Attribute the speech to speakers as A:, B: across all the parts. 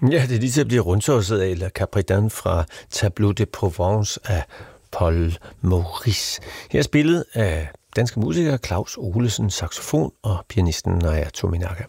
A: Ja, det er lige til at blive rundsåset af La Capridane fra Tableau de Provence af Paul Maurice. Her er spillet af danske musikere Claus Olesen, saxofon, og pianisten Naja Tominaga.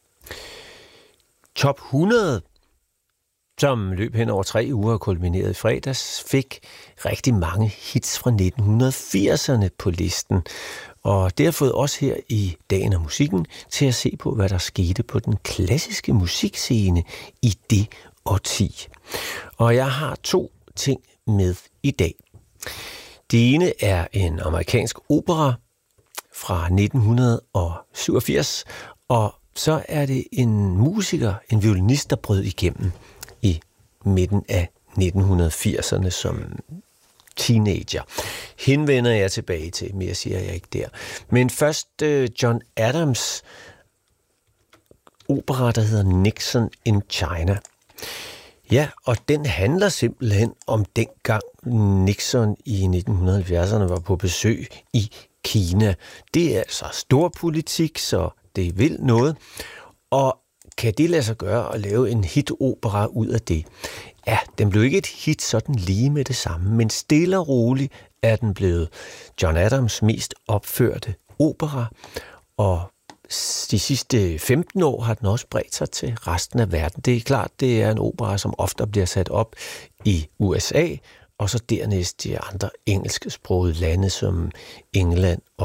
A: Top 100, som løb hen over 3 uger og kulminerede i fredags, fik rigtig mange hits fra 1980'erne på listen. Og det har fået os her i Dagen af Musikken til at se på, hvad der skete på den klassiske musikscene i det årti. Og jeg har 2 ting med i dag. Det ene er en amerikansk opera fra 1987, og så er det en musiker, en violinist, der brød igennem i midten af 1980'erne som teenager. Hende vender jeg tilbage til, mere siger jeg ikke der. Men først John Adams opera, der hedder Nixon in China. Ja, og den handler simpelthen om dengang Nixon i 1970'erne var på besøg i Kina. Det er altså stor politik, så det vil noget. Og kan det lade sig gøre at lave en hitopera ud af det? Ja, den blev ikke et hit sådan lige med det samme, men stille og roligt er den blevet John Adams mest opførte opera, og de sidste 15 år har den også bredt sig til resten af verden. Det er klart, det er en opera, som ofte bliver sat op i USA, og så dernæst de andre engelsksprogede lande som England